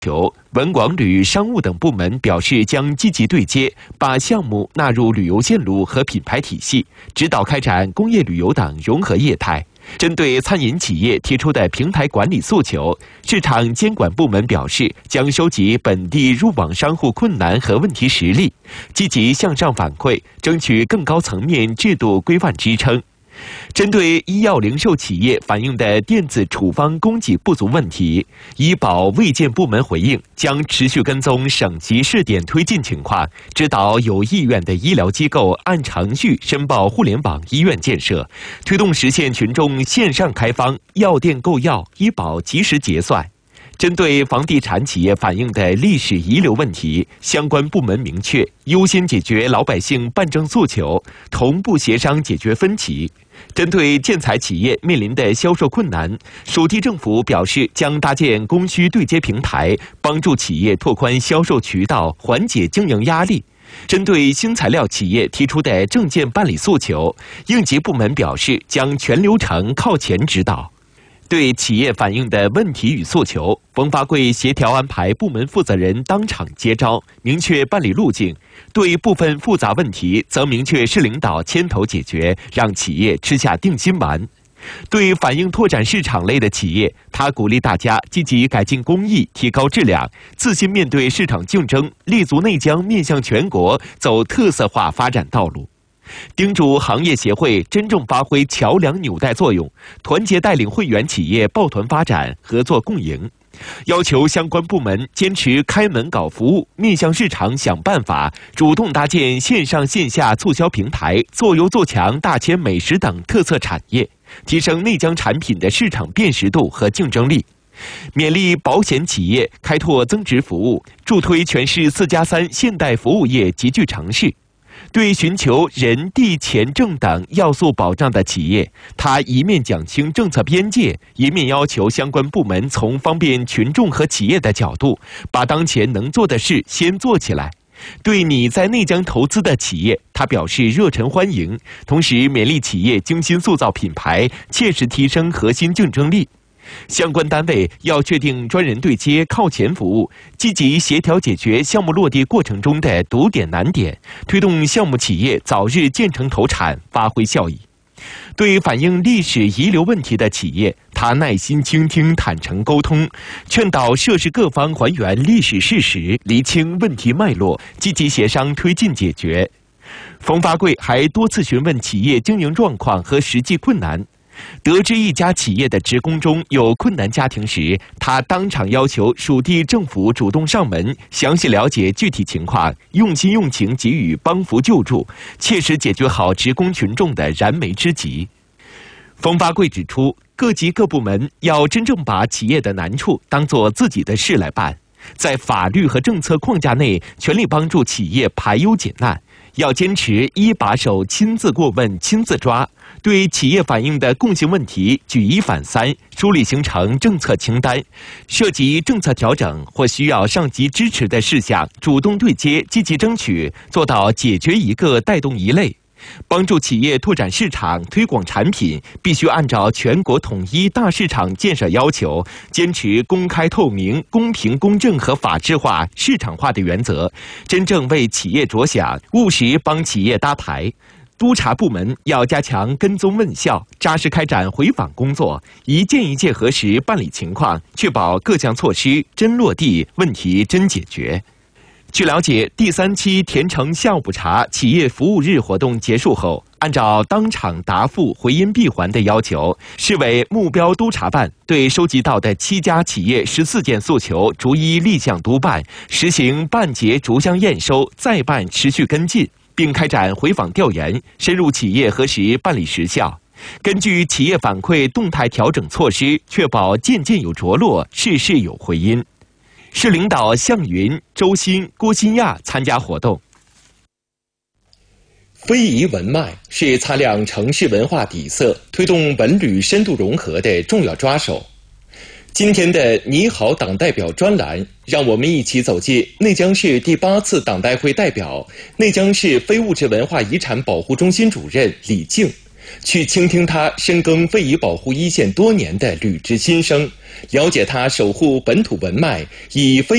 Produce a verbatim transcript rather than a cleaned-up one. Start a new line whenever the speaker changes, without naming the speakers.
求，文广旅、商务等部门表示将积极对接，把项目纳入旅游线路和品牌体系，指导开展工业旅游等融合业态。针对餐饮企业提出的平台管理诉求，市场监管部门表示将收集本地入网商户困难和问题实例，积极向上反馈，争取更高层面制度规范支撑。针对医药零售企业反映的电子处方供给不足问题，医保卫健部门回应，将持续跟踪省级试点推进情况，指导有意愿的医疗机构按程序申报互联网医院建设，推动实现群众线上开方，药店购药，医保及时结算。针对房地产企业反映的历史遗留问题，相关部门明确优先解决老百姓办证诉求，同步协商解决分歧。针对建材企业面临的销售困难，属地政府表示将搭建供需对接平台，帮助企业拓宽销售渠道，缓解经营压力。针对新材料企业提出的证件办理诉求，应急部门表示将全流程靠前指导。对企业反映的问题与诉求，冯发贵协调安排部门负责人当场接招，明确办理路径；对部分复杂问题，则明确市领导牵头解决，让企业吃下定心丸。对反映拓展市场类的企业，他鼓励大家积极改进工艺，提高质量，自信面对市场竞争，立足内江面向全国，走特色化发展道路。叮嘱行业协会真正发挥桥梁纽带作用，团结带领会员企业抱团发展，合作共赢。要求相关部门坚持开门搞服务，面向市场想办法，主动搭建线上线下促销平台，做优做强大千美食等特色产业，提升内江产品的市场辨识度和竞争力。勉励保险企业开拓增值服务，助推全市四加三现代服务业集聚城市。对寻求人地钱政等要素保障的企业，他一面讲清政策边界，一面要求相关部门从方便群众和企业的角度，把当前能做的事先做起来。对你在内江投资的企业，他表示热忱欢迎，同时勉励企业精心塑造品牌，切实提升核心竞争力。相关单位要确定专人对接靠前服务，积极协调解决项目落地过程中的堵点难点，推动项目企业早日建成投产，发挥效益。对反映历史遗留问题的企业，他耐心倾听，坦诚沟通，劝导涉事各方还原历史事实，厘清问题脉络，积极协商推进解决。冯发贵还多次询问企业经营状况和实际困难。得知一家企业的职工中有困难家庭时，他当场要求属地政府主动上门，详细了解具体情况，用心用情给予帮扶救助，切实解决好职工群众的燃眉之急。冯发贵指出，各级各部门要真正把企业的难处当作自己的事来办，在法律和政策框架内全力帮助企业排忧解难，要坚持一把手亲自过问、亲自抓，对企业反映的共性问题举一反三，梳理形成政策清单，涉及政策调整或需要上级支持的事项，主动对接，积极争取，做到解决一个带动一类。帮助企业拓展市场、推广产品，必须按照全国统一大市场建设要求，坚持公开透明、公平公正和法治化、市场化的原则，真正为企业着想，务实帮企业搭台。督查部门要加强跟踪问效，扎实开展回访工作，一件一件核实办理情况，确保各项措施真落地，问题真解决。据了解，第三期田城下午茶企业服务日活动结束后，按照当场答复回音闭环的要求，市委目标督查办对收集到的七家企业十四件诉求逐一立项督办，实行办结逐项验收，再办持续跟进，并开展回访调研，深入企业核实办理实效。根据企业反馈动态调整措施，确保件件有着落，事事有回音。市领导向云、周鑫、郭新亚参加活动。非遗文脉是擦亮城市文化底色、推动文旅深度融合的重要抓手。今天的你好党代表专栏，让我们一起走进内江市第八次党代会代表、内江市非物质文化遗产保护中心主任李静， 去倾听他深耕非遗保护一线多年的履职心声，了解他守护本土文脉以非